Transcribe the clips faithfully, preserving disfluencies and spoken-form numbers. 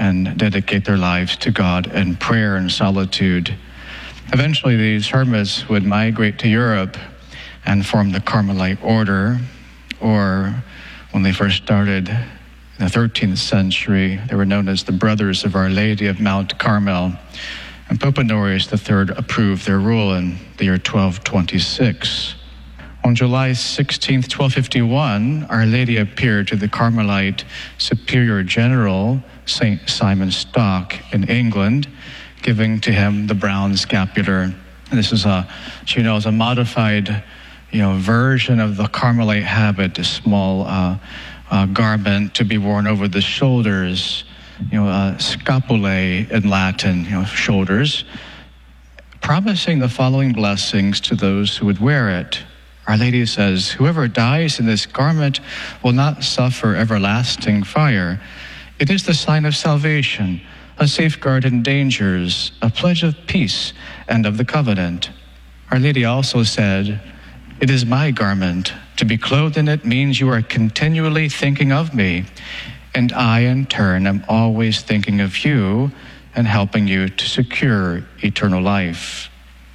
and dedicate their lives to God in prayer and solitude. Eventually, these hermits would migrate to Europe and form the Carmelite order, or when they first started in the thirteenth century, they were known as the Brothers of Our Lady of Mount Carmel. And Pope Honorius the Third approved their rule in the year twelve twenty-six. On July sixteenth, twelve fifty-one, Our Lady appeared to the Carmelite Superior General, Saint Simon Stock, in England, giving to him the brown scapular. And this is a, she knows, a modified, you know, version of the Carmelite habit, a small uh, uh, garment to be worn over the shoulders, you know, uh, scapulae in Latin, you know, shoulders, promising the following blessings to those who would wear it. Our Lady says, "Whoever dies in this garment will not suffer everlasting fire. It is the sign of salvation, a safeguard in dangers, a pledge of peace and of the covenant." Our Lady also said, "It is my garment. To be clothed in it means you are continually thinking of me, and I, in turn, am always thinking of you and helping you to secure eternal life."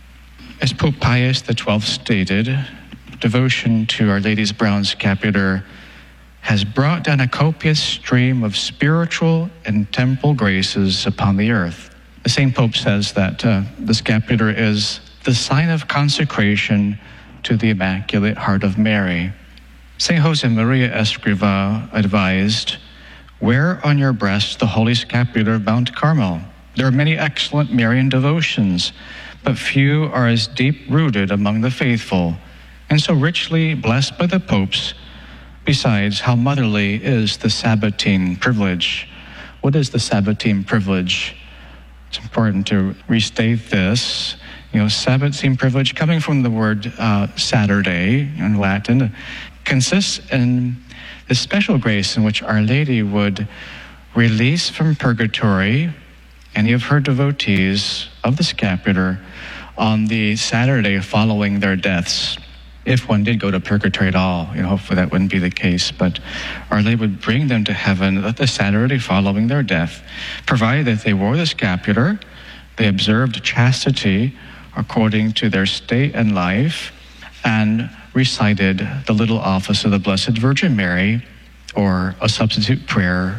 As Pope Pius the Twelfth stated, devotion to Our Lady's brown scapular has brought down a copious stream of spiritual and temporal graces upon the earth. The same Pope says that uh, the scapular is the sign of consecration to the Immaculate Heart of Mary. Saint Josemaria Escrivá advised, "Wear on your breast the Holy Scapular of Mount Carmel. There are many excellent Marian devotions, but few are as deep-rooted among the faithful, and so richly blessed by the popes. Besides, how motherly is the Sabbatine privilege." What is the Sabbatine privilege? It's important to restate this. You know, Sabbatine privilege, coming from the word uh, Saturday in Latin, consists in the special grace in which Our Lady would release from purgatory any of her devotees of the scapular on the Saturday following their deaths. If one did go to purgatory at all, you know, hopefully that wouldn't be the case, but Our Lady would bring them to heaven the Saturday following their death, provided that they wore the scapular, they observed chastity according to their state and life, and recited the little office of the Blessed Virgin Mary, or a substitute prayer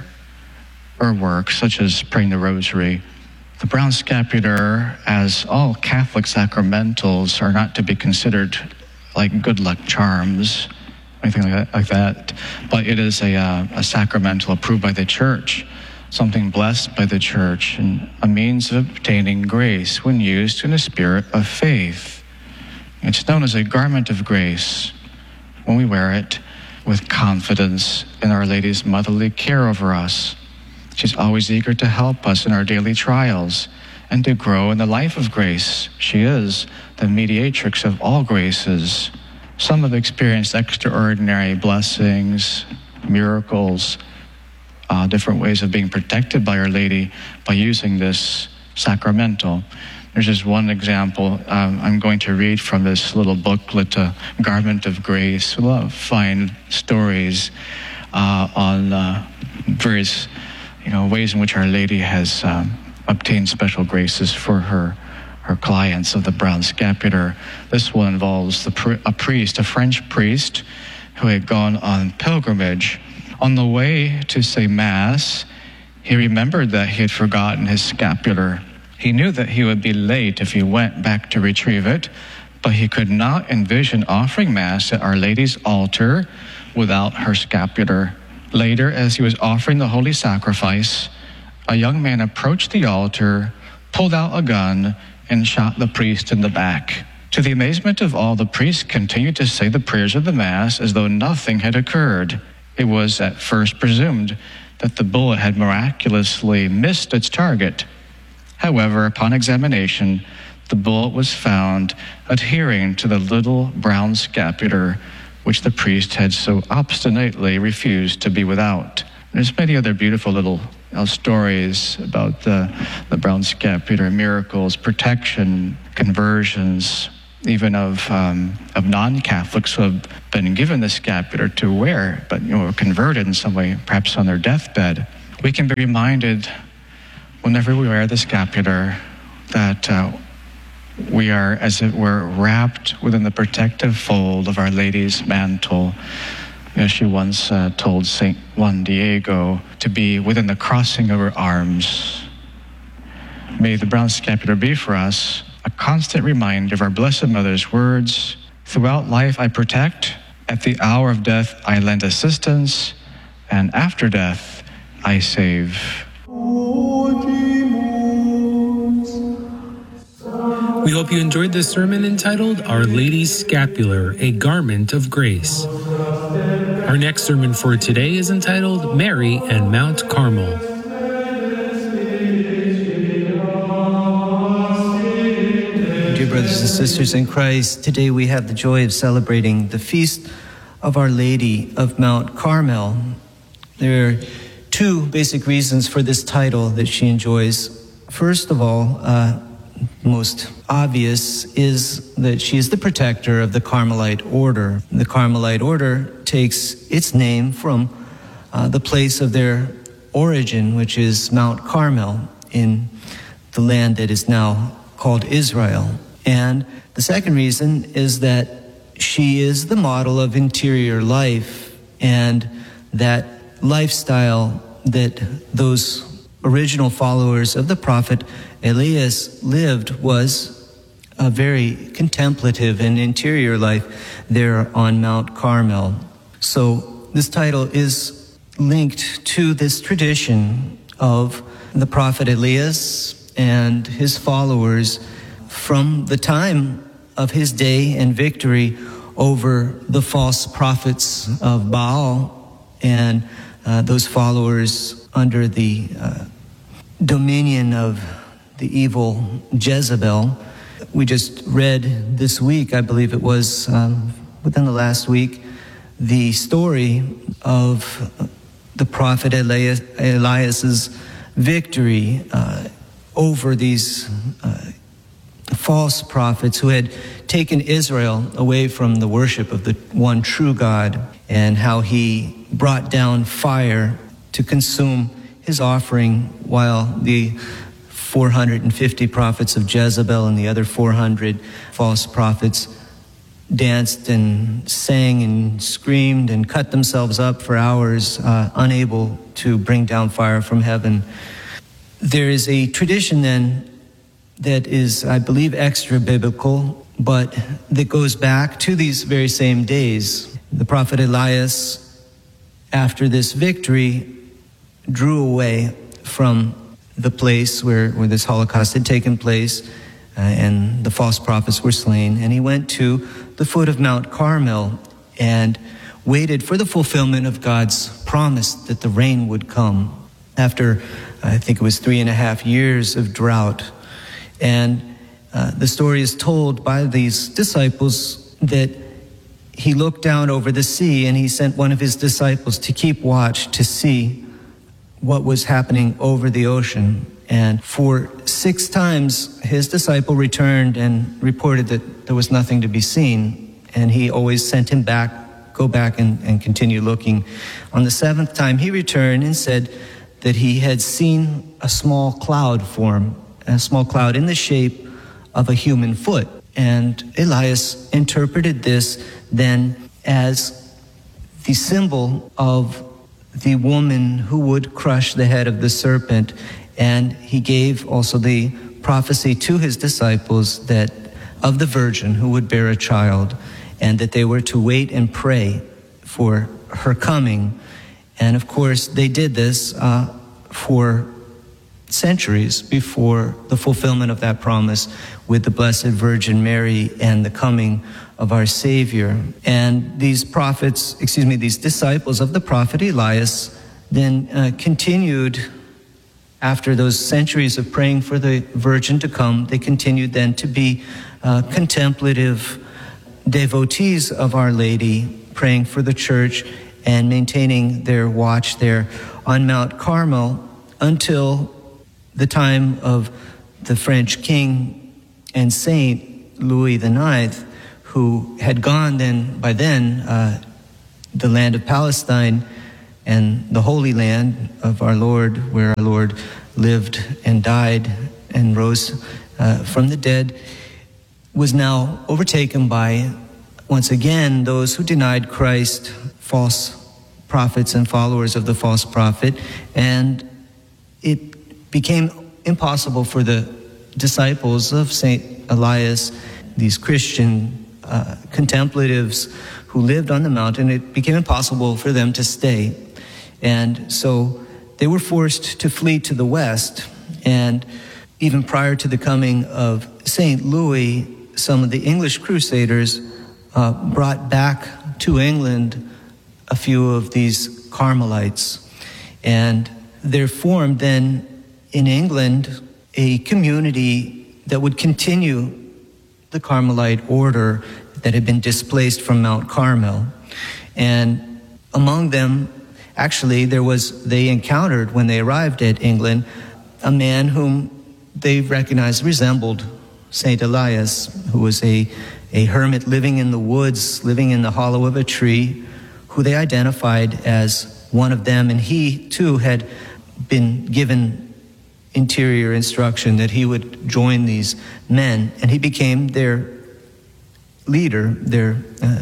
or work, such as praying the Rosary. The brown scapular, as all Catholic sacramentals, are not to be considered like good luck charms, anything like that, like that. But it is a, uh, a sacramental approved by the Church, something blessed by the Church, and a means of obtaining grace when used in a spirit of faith. It's known as a garment of grace when we wear it with confidence in Our Lady's motherly care over us. She's always eager to help us in our daily trials and to grow in the life of grace. She is the mediatrix of all graces. Some have experienced extraordinary blessings, miracles, uh, different ways of being protected by Our Lady by using this sacramental. There's just one example. Um, I'm going to read from this little booklet, uh, Garment of Grace. A lot of fine stories uh, on uh, various you know, ways in which Our Lady has um, obtained special graces for her her clients of the brown scapular. This one involves the pr- a priest, a French priest, who had gone on pilgrimage. On the way to say Mass, he remembered that he had forgotten his scapular. He knew that he would be late if he went back to retrieve it, but he could not envision offering Mass at Our Lady's altar without her scapular. Later, as he was offering the holy sacrifice, a young man approached the altar, pulled out a gun, and shot the priest in the back. To the amazement of all, the priest continued to say the prayers of the Mass as though nothing had occurred. It was at first presumed that the bullet had miraculously missed its target. However, upon examination, the bullet was found adhering to the little brown scapular, which the priest had so obstinately refused to be without. There's many other beautiful little you know, stories about the, the brown scapular, miracles, protection, conversions, even of um, of non-Catholics who have been given the scapular to wear, but you know, were converted in some way, perhaps on their deathbed. We can be reminded whenever we wear the scapular, that uh, we are, as it were, wrapped within the protective fold of Our Lady's mantle. As she once uh, told Saint Juan Diego, to be within the crossing of her arms. May the brown scapular be for us a constant reminder of our Blessed Mother's words, "Throughout life I protect, at the hour of death I lend assistance, and after death I save." We hope you enjoyed this sermon entitled Our Lady's Scapular, a Garment of Grace. Our next sermon for today is entitled Mary and Mount Carmel. Dear brothers and sisters in Christ, today we have the joy of celebrating the feast of Our Lady of Mount Carmel. There are two basic reasons for this title that she enjoys. First of all, uh, most obvious is that she is the protector of the Carmelite order. The Carmelite order takes its name from uh, the place of their origin, which is Mount Carmel in the land that is now called Israel. And the second reason is that she is the model of interior life, and that lifestyle that those original followers of the prophet Elias lived was a very contemplative and interior life there on Mount Carmel. So this title is linked to this tradition of the prophet Elias and his followers from the time of his day and victory over the false prophets of Baal and uh, those followers under the uh, dominion of the evil Jezebel. We just read this week, I believe it was um, within the last week, the story of the prophet Elias, Elias's victory uh, over these uh, false prophets who had taken Israel away from the worship of the one true God, and how he brought down fire to consume his offering while the four hundred fifty prophets of Jezebel and the other four hundred false prophets danced and sang and screamed and cut themselves up for hours, uh, unable to bring down fire from heaven. There is a tradition then that is, I believe, extra biblical, but that goes back to these very same days. The prophet Elias, after this victory, drew away from the place where, where this Holocaust had taken place, uh, and the false prophets were slain, and he went to the foot of Mount Carmel and waited for the fulfillment of God's promise that the rain would come after, I think it was three and a half years of drought. And uh, the story is told by these disciples that he looked down over the sea and he sent one of his disciples to keep watch to see what was happening over the ocean. And for six times, his disciple returned and reported that there was nothing to be seen. And he always sent him back, go back and, and continue looking. On the seventh time, he returned and said that he had seen a small cloud form, a small cloud in the shape of a human foot. And Elias interpreted this then as the symbol of the woman who would crush the head of the serpent. And he gave also the prophecy to his disciples that of the virgin who would bear a child, and that they were to wait and pray for her coming. And of course, they did this uh, for centuries before the fulfillment of that promise with the Blessed Virgin Mary and the coming of our Savior. And these prophets, excuse me, these disciples of the prophet Elias then uh, continued after those centuries of praying for the Virgin to come. They continued then to be uh, contemplative devotees of Our Lady, praying for the church and maintaining their watch there on Mount Carmel until the time of the French king and saint Louis the Ninth, who had gone then, by then, uh, the land of Palestine and the Holy Land of our Lord, where our Lord lived and died and rose uh, from the dead, was now overtaken by, once again, those who denied Christ, false prophets and followers of the false prophet, and it became impossible for the disciples of Saint Elias, these Christian uh, contemplatives who lived on the mountain, it became impossible for them to stay. And so they were forced to flee to the west. And even prior to the coming of Saint Louis, some of the English crusaders uh, brought back to England a few of these Carmelites. And there formed then in England a community that would continue the Carmelite order that had been displaced from Mount Carmel. And among them, actually, there was, they encountered when they arrived at England, a man whom they recognized resembled Saint Elias, who was a, a hermit living in the woods, living in the hollow of a tree, who they identified as one of them. And he, too, had been given interior instruction that he would join these men. And he became their leader, their, uh,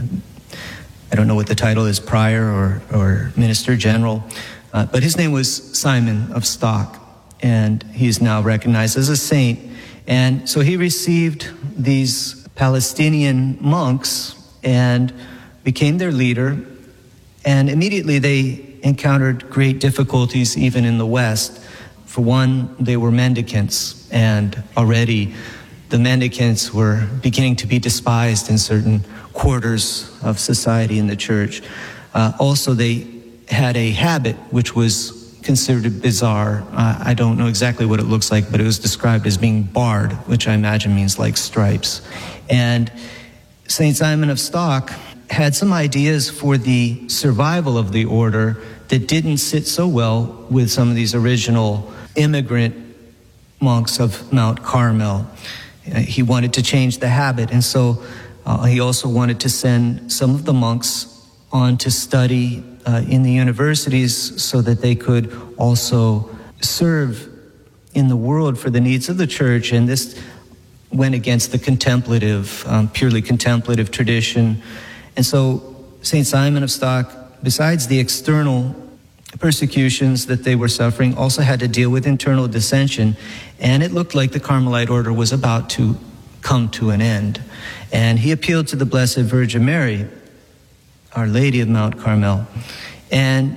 I don't know what the title is, prior or, or minister general, uh, but his name was Simon of Stock, and he is now recognized as a saint. And so he received these Palestinian monks and became their leader, and immediately they encountered great difficulties even in the West. For one, they were mendicants, and already the mendicants were beginning to be despised in certain quarters of society in the church. Uh, also, they had a habit which was considered bizarre. Uh, I don't know exactly what it looks like, but it was described as being barred, which I imagine means like stripes. And Saint Simon of Stock had some ideas for the survival of the order that didn't sit so well with some of these original immigrant monks of Mount Carmel. Uh, he wanted to change the habit, and so uh, he also wanted to send some of the monks on to study uh, in the universities so that they could also serve in the world for the needs of the church. And this went against the contemplative, um, purely contemplative tradition. And so Saint Simon of Stock, besides the external persecutions that they were suffering, also had to deal with internal dissension. And it looked like the Carmelite order was about to come to an end. And he appealed to the Blessed Virgin Mary, Our Lady of Mount Carmel, and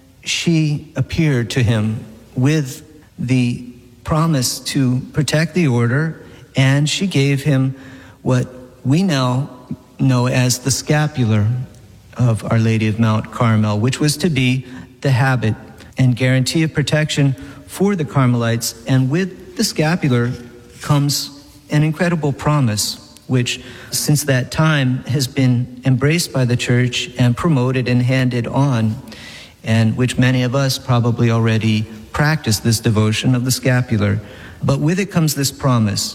she appeared to him with the promise to protect the order, and she gave him what we now know as the scapular of Our Lady of Mount Carmel, which was to be the habit and guarantee of protection for the Carmelites. And with the scapular comes an incredible promise, which since that time has been embraced by the church and promoted and handed on, and which many of us probably already practice this devotion of the scapular. But with it comes this promise.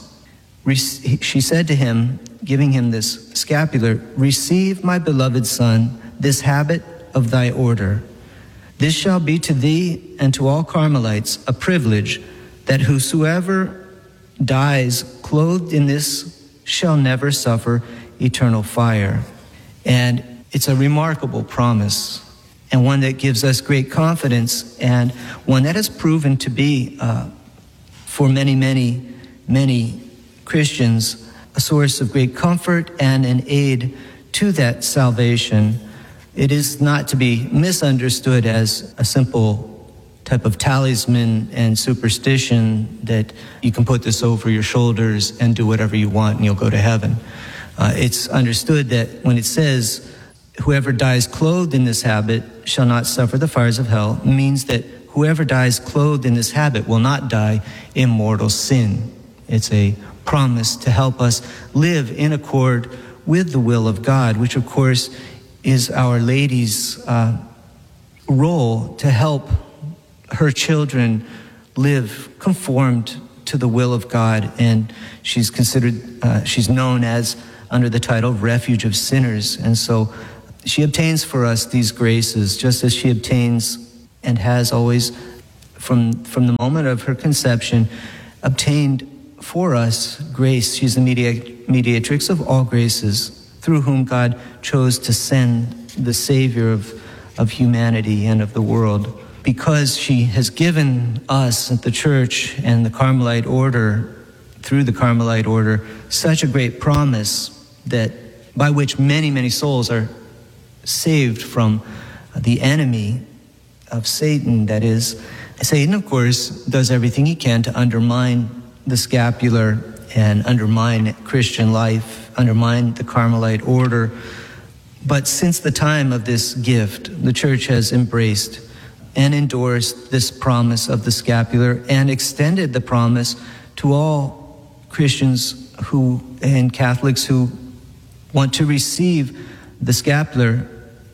She said to him, giving him this scapular, "Receive, my beloved son, this habit of thy order. This shall be to thee and to all Carmelites a privilege, that whosoever dies clothed in this shall never suffer eternal fire." And it's a remarkable promise, and one that gives us great confidence, and one that has proven to be, uh, for many, many, many Christians, a source of great comfort and an aid to that salvation. It is not to be misunderstood as a simple type of talisman and superstition that you can put this over your shoulders and do whatever you want and you'll go to heaven. Uh, it's understood that when it says, whoever dies clothed in this habit shall not suffer the fires of hell, means that whoever dies clothed in this habit will not die in mortal sin. It's a promise to help us live in accord with the will of God, which of course is Our Lady's uh, role to help her children live conformed to the will of God. And she's considered, uh, she's known as under the title of Refuge of Sinners. And so she obtains for us these graces, just as she obtains and has always, from, from the moment of her conception, obtained for us grace. She's the media, mediatrix of all graces, through whom God chose to send the Savior of, of humanity and of the world. Because she has given us at the church and the Carmelite order, through the Carmelite order, such a great promise that by which many, many souls are saved from the enemy of Satan. That is, Satan, of course, does everything he can to undermine the scapular and undermine Christian life, undermine the Carmelite order. But since the time of this gift, the church has embraced and endorsed this promise of the scapular and extended the promise to all Christians who and Catholics who want to receive the scapular,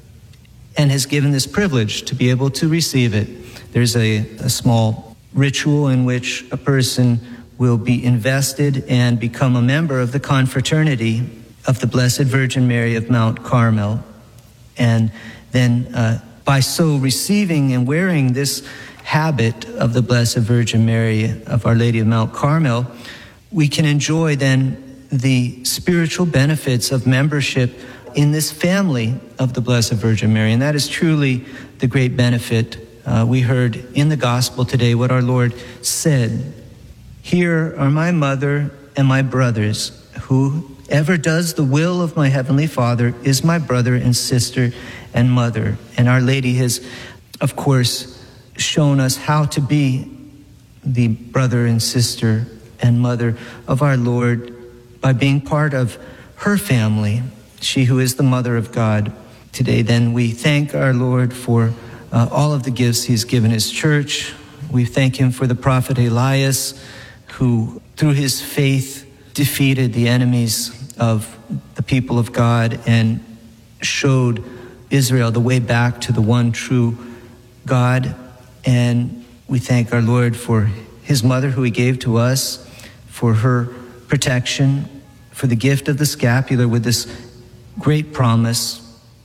and has given this privilege to be able to receive it. There's a, a small ritual in which a person will be invested and become a member of the confraternity of the Blessed Virgin Mary of Mount Carmel. And then uh, by so receiving and wearing this habit of the Blessed Virgin Mary of Our Lady of Mount Carmel, we can enjoy then the spiritual benefits of membership in this family of the Blessed Virgin Mary. And that is truly the great benefit. Uh, we heard in the gospel today what our Lord said. Here are my mother and my brothers. Whoever does the will of my heavenly Father is my brother and sister and mother. And Our Lady has, of course, shown us how to be the brother and sister and mother of our Lord by being part of her family, she who is the mother of God. Today, then, we thank our Lord for uh, all of the gifts he's given his church. We thank him for the prophet Elias, who, through his faith, defeated the enemies of the people of God and showed Israel the way back to the one true God. And we thank our Lord for his mother, who he gave to us, for her protection, for the gift of the scapular with this great promise,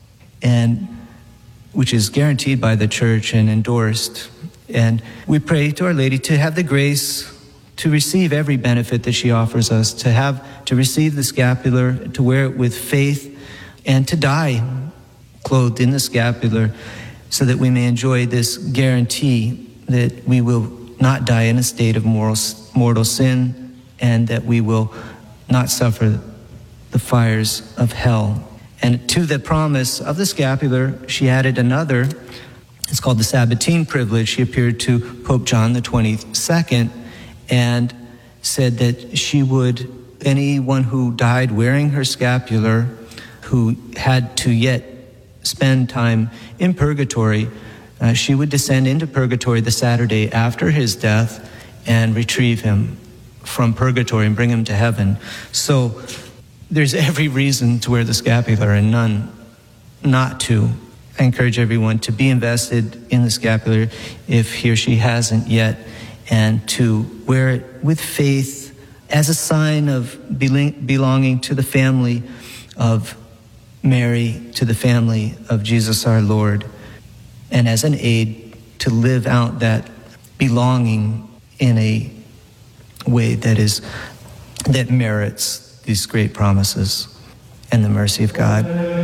and which is guaranteed by the church and endorsed. And we pray to Our Lady to have the grace to receive every benefit that she offers us, to have, to receive the scapular, to wear it with faith, and to die clothed in the scapular, so that we may enjoy this guarantee that we will not die in a state of moral, mortal sin, and that we will not suffer the fires of hell. And to the promise of the scapular, she added another. It's called the Sabbatine privilege. She appeared to Pope John the twenty-second and said that she would, anyone who died wearing her scapular, who had to yet spend time in purgatory, uh, she would descend into purgatory the Saturday after his death and retrieve him from purgatory and bring him to heaven. So there's every reason to wear the scapular and none not to. I encourage everyone to be invested in the scapular if he or she hasn't yet, and to wear it with faith as a sign of belonging to the family of Mary, to the family of Jesus our Lord, and as an aid to live out that belonging in a way that is that merits these great promises and the mercy of God.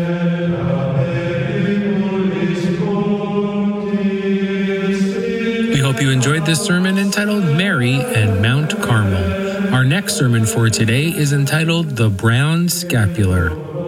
We hope you enjoyed this sermon entitled Mary and Mount Carmel. Our next sermon for today is entitled The Brown Scapular.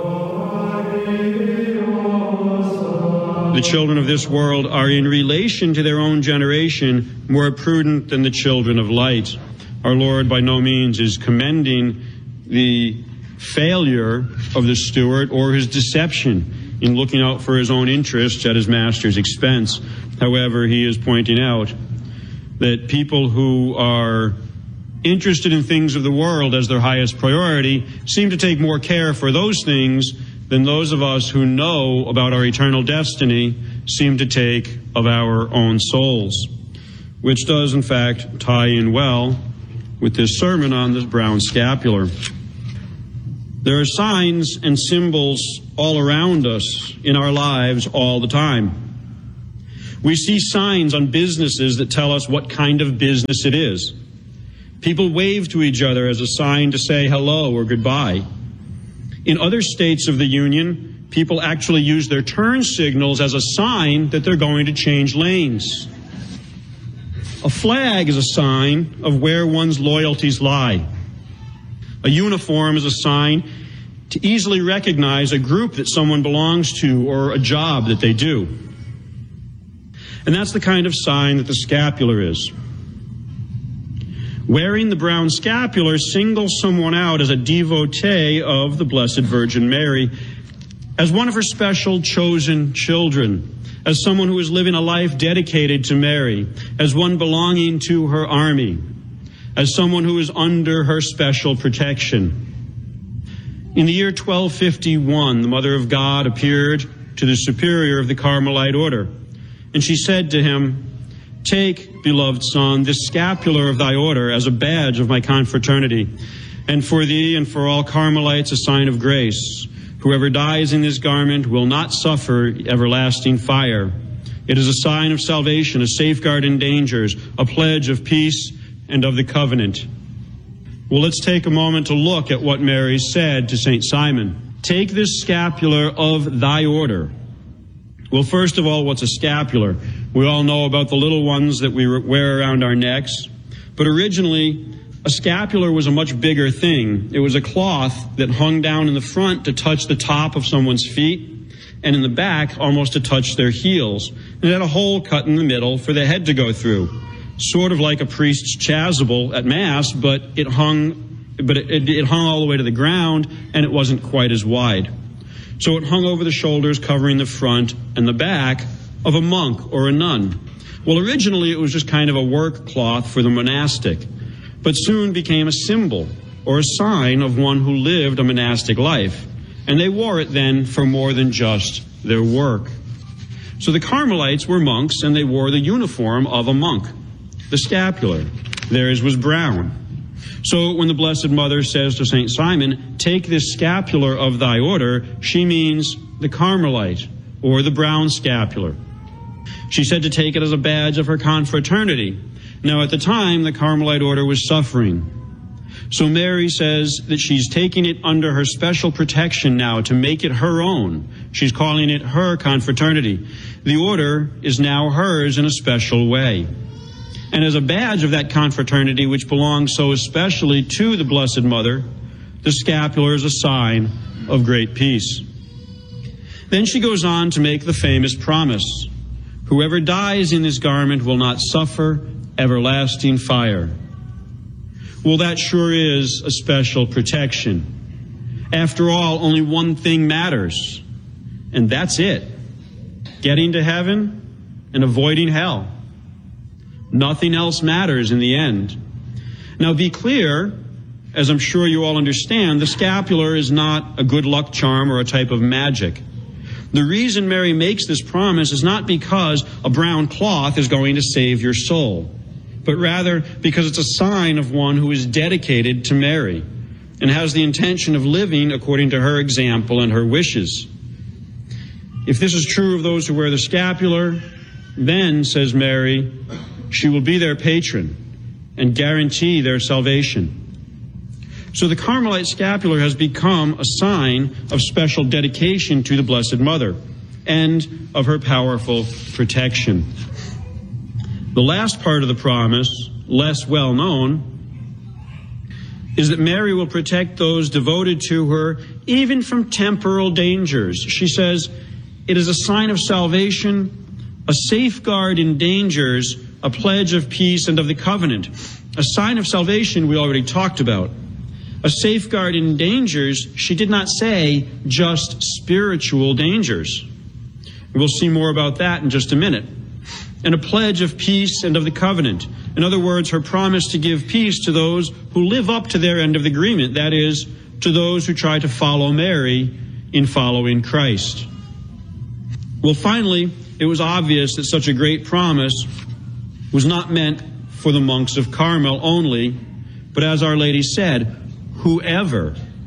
The children of this world are, in relation to their own generation, more prudent than the children of light. Our Lord by no means is commending the failure of the steward or his deception in looking out for his own interests at his master's expense. However, he is pointing out that people who are interested in things of the world as their highest priority seem to take more care for those things than those of us who know about our eternal destiny seem to take of our own souls, which does, in fact, tie in well with this sermon on the brown scapular. There are signs and symbols all around us in our lives all the time. We see signs on businesses that tell us what kind of business it is. People wave to each other as a sign to say hello or goodbye. In other states of the Union, people actually use their turn signals as a sign that they're going to change lanes. A flag is a sign of where one's loyalties lie. A uniform is a sign to easily recognize a group that someone belongs to or a job that they do. And that's the kind of sign that the scapular is. Wearing the brown scapular singles someone out as a devotee of the Blessed Virgin Mary, as one of her special chosen children, as someone who is living a life dedicated to Mary, as one belonging to her army, as someone who is under her special protection. In the year twelve fifty-one, the Mother of God appeared to the superior of the Carmelite order, and she said to him, "Take, beloved son, this scapular of thy order as a badge of my confraternity, and for thee and for all Carmelites a sign of grace. Whoever dies in this garment will not suffer everlasting fire. It is a sign of salvation, a safeguard in dangers, a pledge of peace and of the covenant." Well, let's take a moment to look at what Mary said to Saint Simon. Take this scapular of thy order. Well, first of all, what's a scapular? We all know about the little ones that we wear around our necks. But originally, a scapular was a much bigger thing. It was a cloth that hung down in the front to touch the top of someone's feet, and in the back almost to touch their heels. And it had a hole cut in the middle for the head to go through, sort of like a priest's chasuble at Mass, but it hung, but it, it hung all the way to the ground, and it wasn't quite as wide. So it hung over the shoulders, covering the front and the back of a monk or a nun. Well, originally it was just kind of a work cloth for the monastic, but soon became a symbol or a sign of one who lived a monastic life. And they wore it then for more than just their work. So the Carmelites were monks, and they wore the uniform of a monk, the scapular. Theirs was brown. So when the Blessed Mother says to Saint Simon, "Take this scapular of thy order," she means the Carmelite, or the brown scapular. She said to take it as a badge of her confraternity. Now at the time, the Carmelite order was suffering. So Mary says that she's taking it under her special protection now to make it her own. She's calling it her confraternity. The order is now hers in a special way. And as a badge of that confraternity, which belongs so especially to the Blessed Mother, the scapular is a sign of great peace. Then she goes on to make the famous promise: whoever dies in this garment will not suffer everlasting fire. Well, that sure is a special protection. After all, only one thing matters, and that's it: getting to heaven and avoiding hell. Nothing else matters in the end. Now be clear, as I'm sure you all understand, the scapular is not a good luck charm or a type of magic. The reason Mary makes this promise is not because a brown cloth is going to save your soul, but rather because it's a sign of one who is dedicated to Mary and has the intention of living according to her example and her wishes. If this is true of those who wear the scapular, then, says Mary, she will be their patron and guarantee their salvation. So the Carmelite scapular has become a sign of special dedication to the Blessed Mother and of her powerful protection. The last part of the promise, less well known, is that Mary will protect those devoted to her even from temporal dangers. She says, it is a sign of salvation, a safeguard in dangers, a pledge of peace and of the covenant. A sign of salvation we already talked about. A safeguard in dangers, she did not say just spiritual dangers. We'll see more about that in just a minute. And a pledge of peace and of the covenant. In other words, her promise to give peace to those who live up to their end of the agreement, that is, to those who try to follow Mary in following Christ. Well, finally, it was obvious that such a great promise was not meant for the monks of Carmel only, but as Our Lady said, whoever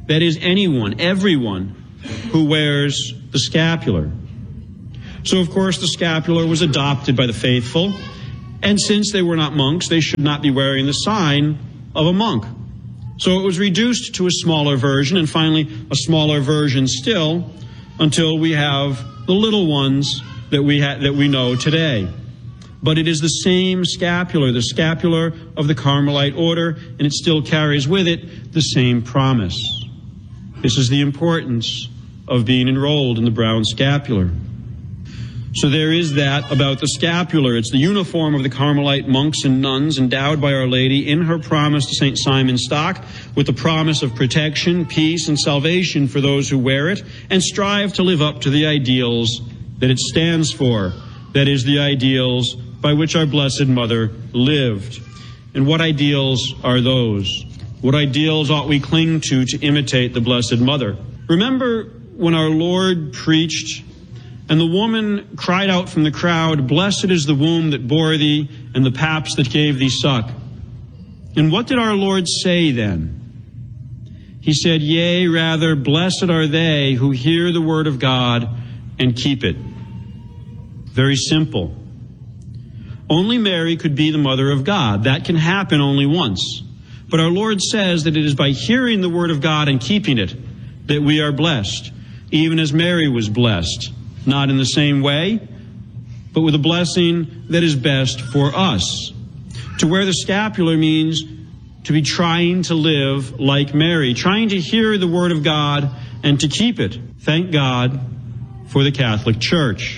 That is, anyone, everyone who wears the scapular. So, of course, the scapular was adopted by the faithful, and since they were not monks, they should not be wearing the sign of a monk. So it was reduced to a smaller version, and finally a smaller version still, until we have the little ones that we ha- that we know today. But it is the same scapular, the scapular of the Carmelite order, and it still carries with it the same promise. This is the importance of being enrolled in the brown scapular. So there is that about the scapular. It's the uniform of the Carmelite monks and nuns endowed by Our Lady in her promise to Saint Simon Stock, with the promise of protection, peace, and salvation for those who wear it and strive to live up to the ideals that it stands for. That is, the ideals by which our Blessed Mother lived. And what ideals are those? What ideals ought we cling to to imitate the Blessed Mother? Remember when our Lord preached, and the woman cried out from the crowd, "Blessed is the womb that bore thee, and the paps that gave thee suck." And what did our Lord say then? He said, "Yea, rather, blessed are they who hear the word of God and keep it." Very simple. Only Mary could be the mother of God. That can happen only once. But our Lord says that it is by hearing the word of God and keeping it that we are blessed, even as Mary was blessed. Not in the same way, but with a blessing that is best for us. To wear the scapular means to be trying to live like Mary, trying to hear the word of God and to keep it. Thank God for the Catholic Church.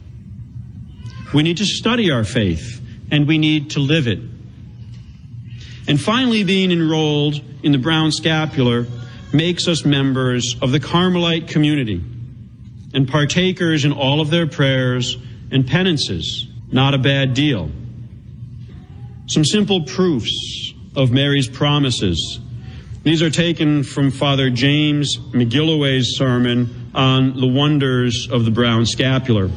We need to study our faith, and we need to live it. And finally, being enrolled in the brown scapular makes us members of the Carmelite community and partakers in all of their prayers and penances. Not a bad deal. Some simple proofs of Mary's promises. These are taken from Father James McGilloway's sermon on the wonders of the brown scapular.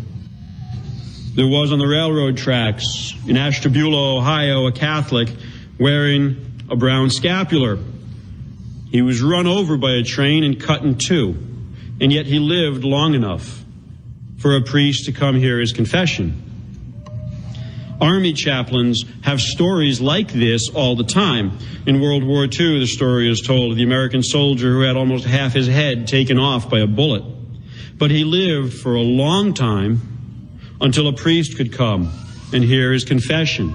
There was on the railroad tracks in Ashtabula, Ohio, a Catholic wearing a brown scapular. He was run over by a train and cut in two, and yet he lived long enough for a priest to come hear his confession. Army chaplains have stories like this all the time. In World War Two, the story is told of the American soldier who had almost half his head taken off by a bullet. But he lived for a long time until a priest could come and hear his confession.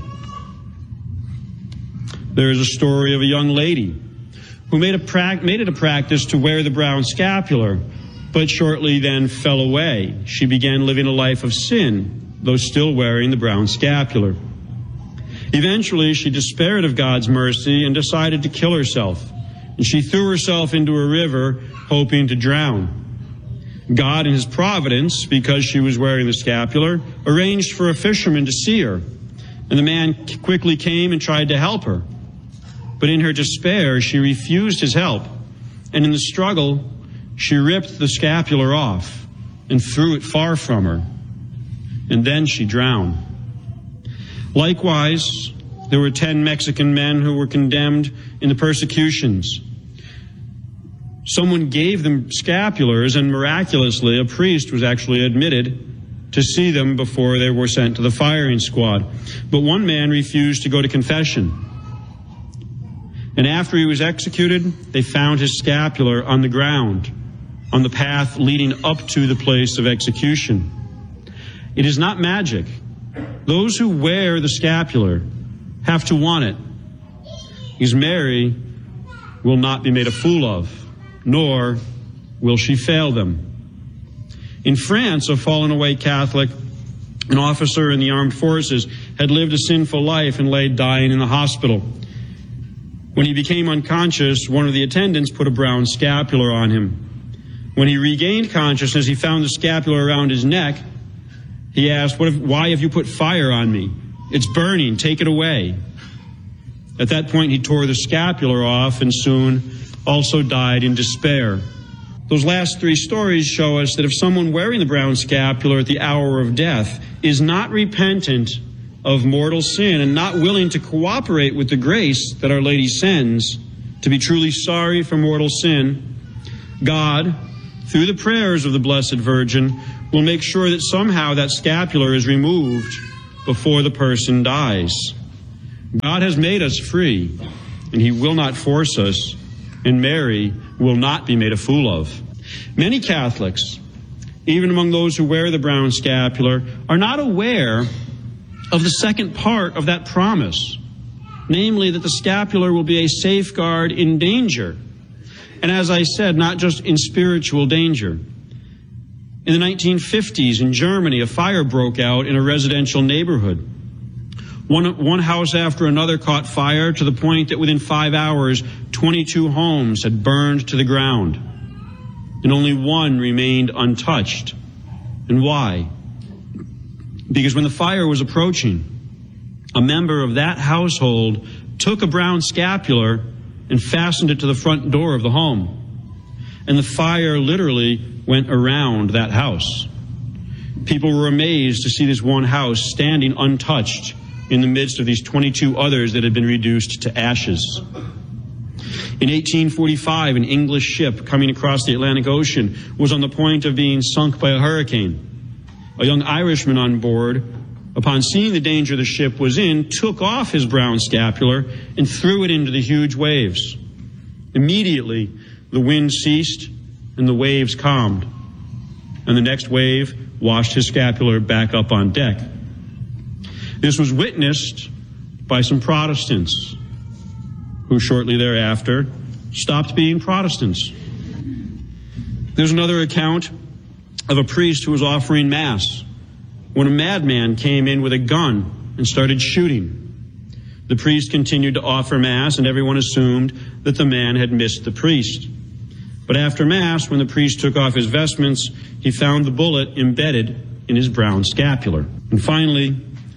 There is a story of a young lady who made, a pra- made it a practice to wear the brown scapular, but shortly then fell away. She began living a life of sin, though still wearing the brown scapular. Eventually, she despaired of God's mercy and decided to kill herself. And she threw herself into a river, hoping to drown. God, in his providence, because she was wearing the scapular, arranged for a fisherman to see her. And the man quickly came and tried to help her. But in her despair, she refused his help. And in the struggle, she ripped the scapular off and threw it far from her. And then she drowned. Likewise, there were ten Mexican men who were condemned in the persecutions. Someone gave them scapulars, and miraculously a priest was actually admitted to see them before they were sent to the firing squad. But one man refused to go to confession. And after he was executed, they found his scapular on the ground, on the path leading up to the place of execution. It is not magic. Those who wear the scapular have to want it, because Mary will not be made a fool of, nor will she fail them. In France, a fallen away Catholic, an officer in the armed forces, had lived a sinful life and lay dying in the hospital. When he became unconscious, one of the attendants put a brown scapular on him. When he regained consciousness, he found the scapular around his neck. He asked, what if, why have you put fire on me? It's burning, take it away. At that point, he tore the scapular off and soon also died in despair. Those last three stories show us that if someone wearing the brown scapular at the hour of death is not repentant of mortal sin and not willing to cooperate with the grace that Our Lady sends, to be truly sorry for mortal sin, God, through the prayers of the Blessed Virgin, will make sure that somehow that scapular is removed before the person dies. God has made us free, and he will not force us, and Mary will not be made a fool of. Many Catholics, even among those who wear the brown scapular, are not aware of the second part of that promise, namely that the scapular will be a safeguard in danger. And as I said, not just in spiritual danger. In the nineteen fifties in Germany, a fire broke out in a residential neighborhood. One, one house after another caught fire to the point that within five hours, twenty-two homes had burned to the ground. And only one remained untouched. And why? Because when the fire was approaching, a member of that household took a brown scapular and fastened it to the front door of the home. And the fire literally went around that house. People were amazed to see this one house standing untouched in the midst of these twenty-two others that had been reduced to ashes. In eighteen forty-five, an English ship coming across the Atlantic Ocean was on the point of being sunk by a hurricane. A young Irishman on board, upon seeing the danger the ship was in, took off his brown scapular and threw it into the huge waves. Immediately, the wind ceased and the waves calmed, and the next wave washed his scapular back up on deck. This was witnessed by some Protestants, who shortly thereafter stopped being Protestants. There's another account of a priest who was offering Mass when a madman came in with a gun and started shooting. The priest continued to offer Mass, and everyone assumed that the man had missed the priest. But after Mass, when the priest took off his vestments, he found the bullet embedded in his brown scapular. And finally,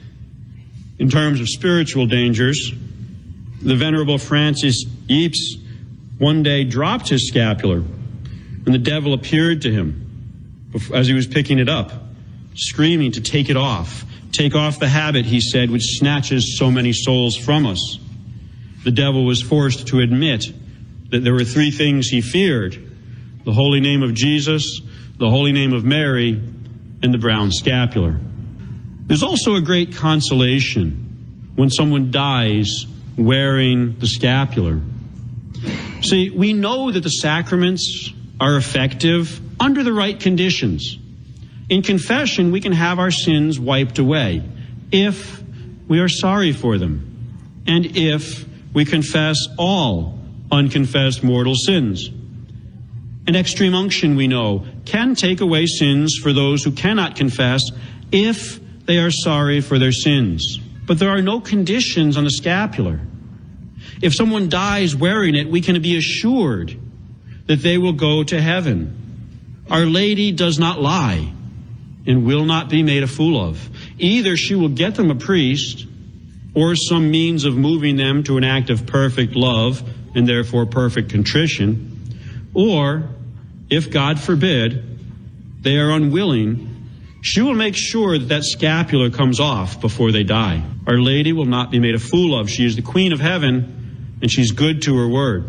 in terms of spiritual dangers, the Venerable Francis Ypes one day dropped his scapular, and the devil appeared to him as he was picking it up, screaming to take it off. Take off the habit, he said, which snatches so many souls from us. The devil was forced to admit that there were three things he feared: the holy name of Jesus, the holy name of Mary, and the brown scapular. There's also a great consolation when someone dies wearing the scapular. See, we know that the sacraments are effective under the right conditions. In confession, we can have our sins wiped away if we are sorry for them and if we confess all unconfessed mortal sins. And extreme unction, we know, can take away sins for those who cannot confess if they are sorry for their sins. But there are no conditions on the scapular. If someone dies wearing it, we can be assured that they will go to heaven. Our Lady does not lie and will not be made a fool of. Either she will get them a priest or some means of moving them to an act of perfect love and therefore perfect contrition, or, if God forbid, they are unwilling, she will make sure that that scapular comes off before they die. Our Lady will not be made a fool of. She is the Queen of Heaven, and she's good to her word.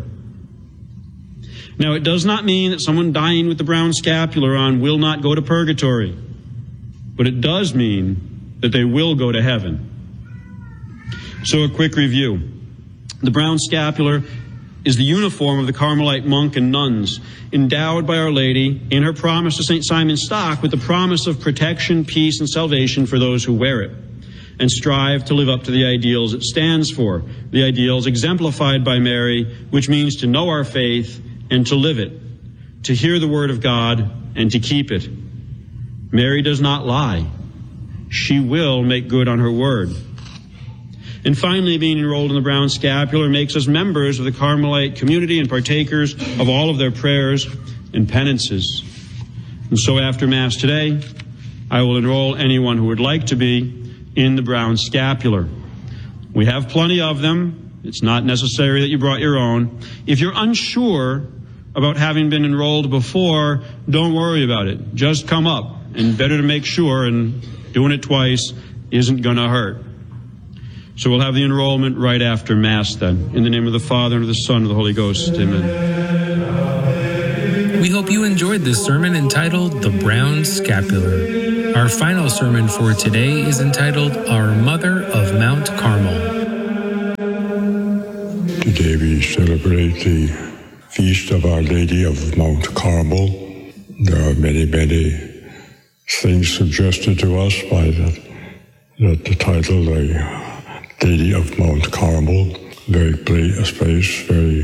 Now, it does not mean that someone dying with the brown scapular on will not go to purgatory, but it does mean that they will go to heaven. So a quick review. The brown scapular is the uniform of the Carmelite monk and nuns, endowed by Our Lady in her promise to Saint Simon Stock with the promise of protection, peace, and salvation for those who wear it, and strive to live up to the ideals it stands for, the ideals exemplified by Mary, which means to know our faith and to live it, to hear the word of God and to keep it. Mary does not lie. She will make good on her word. And finally, being enrolled in the brown scapular makes us members of the Carmelite community and partakers of all of their prayers and penances. And so after Mass today, I will enroll anyone who would like to be in the brown scapular. We have plenty of them. It's not necessary that you brought your own. If you're unsure about having been enrolled before, don't worry about it. Just come up, and better to make sure, and doing it twice isn't going to hurt. So we'll have the enrollment right after Mass then. In the name of the Father, and of the Son, and of the Holy Ghost. Amen. We hope you enjoyed this sermon entitled The Brown Scapular. Our final sermon for today is entitled Our Mother of Mount Carmel. Today we celebrate the feast of Our Lady of Mount Carmel. There are many, many things suggested to us by the, the, the title, the Lady of Mount Carmel, very place, place very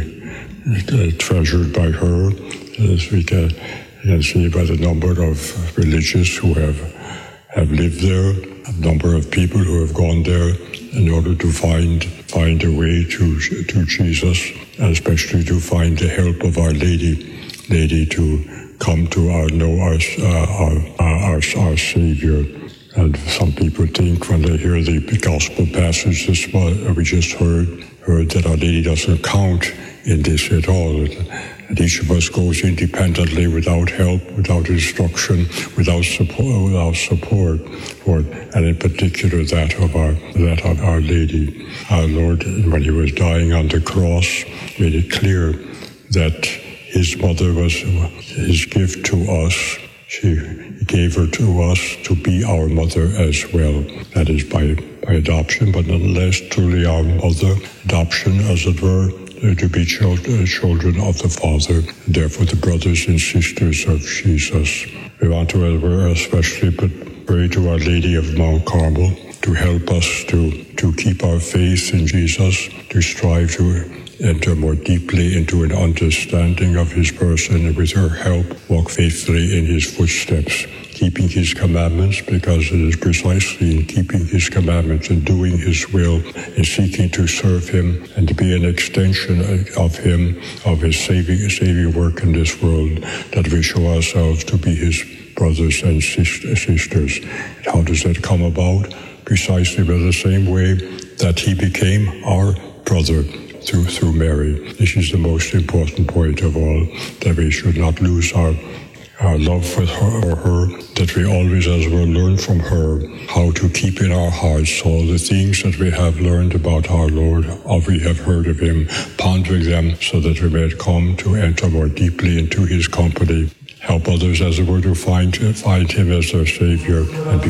uh, treasured by her, as we can, can see by the number of religious who have have lived there, a number of people who have gone there in order to find find a way to to Jesus, and especially to find the help of Our Lady, Lady to come to our know our uh, our, our our Savior. And some people think when they hear the gospel passage this we just heard, heard that Our Lady doesn't count in this at all. And each of us goes independently without help, without instruction, without support, without support for it. And in particular that of our that of Our Lady. Our Lord, when He was dying on the cross, made it clear that His mother was His gift to us. She gave her to us to be our mother as well. That is by, by adoption, but nonetheless truly our mother. Adoption, as it were, to be children, children of the Father, therefore the brothers and sisters of Jesus. We want to especially pray to Our Lady of Mount Carmel to help us to, to keep our faith in Jesus, to strive to enter more deeply into an understanding of His person, and with her help walk faithfully in His footsteps, keeping His commandments, because it is precisely in keeping His commandments and doing His will and seeking to serve Him and to be an extension of Him, of His saving, saving work in this world, that we show ourselves to be His brothers and sisters. And how does that come about? Precisely by the same way that He became our brother through through Mary. This is the most important point of all, that we should not lose our our love for her, or her, that we always as well learn from her how to keep in our hearts all the things that we have learned about our Lord, or we have heard of Him, pondering them so that we may come to enter more deeply into His company, help others as it were to find, find Him as their Savior, and be